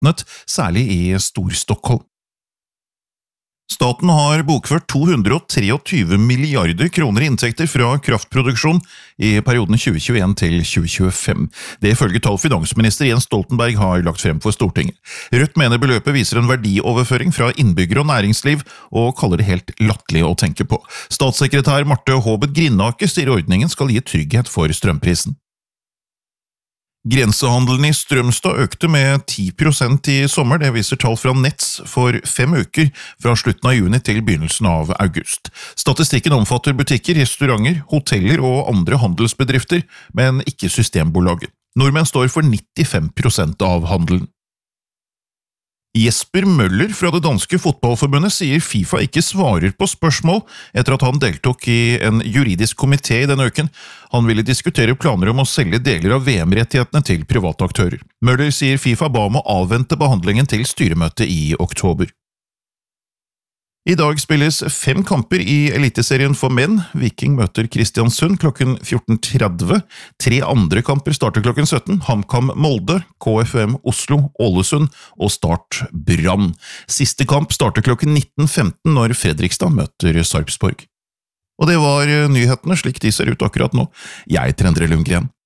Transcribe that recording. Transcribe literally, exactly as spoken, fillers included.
åpnet, særlig i Stor-Stockholm. Staten har bokført to hundre og tjuetre milliarder kroner i inntekter fra kraftproduksjon i perioden tjue tjueen til tjue tjuefem. Det følge tall finansminister Jens Stoltenberg har lagt frem for Stortinget. Rødt mener beløpet viser en verdioverføring fra innbyggere og næringsliv, og kaller det helt latterlig å tenke på. Statssekretær Marte Håbet Grinaker sier ordningen skal gi trygghet for strømprisen. Grensehandelen i Strømstad økte med ti prosent i sommer, det viser tall fra Nets for fem uker fra slutten av juni til begynnelsen av august. Statistikken omfatter butikker, restauranter, hoteller og andre handelsbedrifter, men ikke systembolaget. Nordmenn står for nittifem prosent av handelen. Jesper Møller fra det danske fotballforbundet sier FIFA ikke svarer på spørsmål etter at han deltok i en juridisk komité i denne uken. Han ville diskutere planer om å selge deler av V M-rettighetene til private aktører. Møller sier FIFA ba om å avvente behandlingen til styremøtet i oktober. I dag spilles fem kamper i Eliteserien for menn. Viking møter Kristiansund klokken fjorten tretti. Tre andre kamper starter klokken sytten. HamKam Molde, K F U M Oslo, Ålesund og Start Brann. Siste kamp starter klokken nitten femten når Fredrikstad møter Sarpsborg. Og det var nyhetene slik de ser ut akkurat nå. Jeg heter Endre Lundgren.